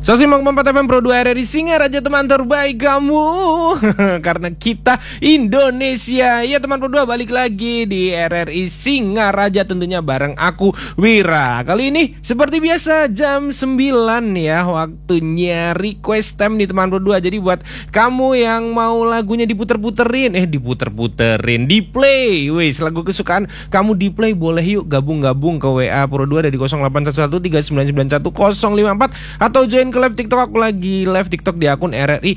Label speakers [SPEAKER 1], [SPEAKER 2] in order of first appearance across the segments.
[SPEAKER 1] 105,4 FM Pro 2 RRI Singaraja, teman terbaik kamu. Karena kita Indonesia. Ya teman Pro 2, balik lagi di RRI Singaraja, tentunya bareng aku Wira. Kali ini seperti biasa jam 9 ya, waktunya request time nih teman Pro 2. Jadi buat kamu yang mau lagunya diputer-puterin, di play, wes lagu kesukaan kamu di play, boleh yuk gabung-gabung ke WA Pro 2 dari 0811 3991 054 atau join ke live TikTok. Aku lagi live TikTok di akun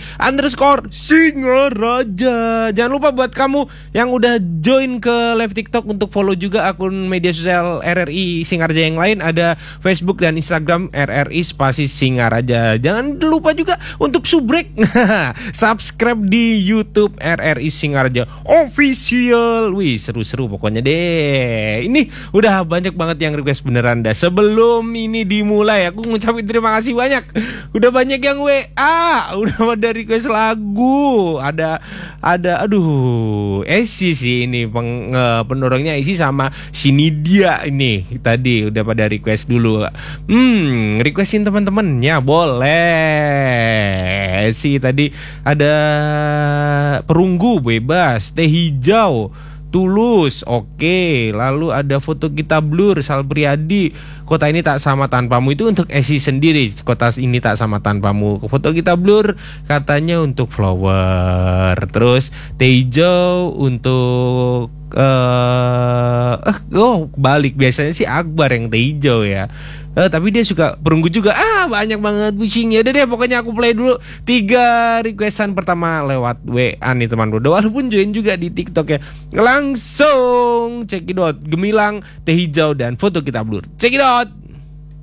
[SPEAKER 1] RRI_Singaraja. Jangan lupa buat kamu yang udah join ke live TikTok untuk follow juga akun media sosial RRI Singaraja yang lain. Ada Facebook dan Instagram RRI Singaraja. Jangan lupa juga untuk subrek subscribe di YouTube RRI Singaraja Official. Wih, seru-seru pokoknya deh. Ini udah banyak banget yang request beneran dah. Sebelum ini dimulai, aku ngucapin terima kasih banyak. Udah banyak yang WA, udah pada request lagu. Ada Esi sih ini pendorongnya, Esi sama si Nidia ini tadi udah pada request dulu. Requestin teman-temannya boleh. Esi tadi ada Perunggu bebas, Teh Hijau, Tulus, oke. Lalu ada foto kita blur, Sal Priadi, kota ini tak sama tanpamu. Itu untuk Esi sendiri, kota ini tak sama tanpamu. Foto kita blur katanya untuk Flower. Terus Tejo untuk balik, biasanya sih Akbar yang Tejo ya. Tapi dia suka Perunggu juga. Banyak banget pushingnya. Udah deh, pokoknya aku play dulu 3 requestan pertama lewat WA nih teman bro. Walaupun join juga di TikTok ya. Langsung cekidot Gemilang, Teh Hijau dan foto kita blur. Cekidot.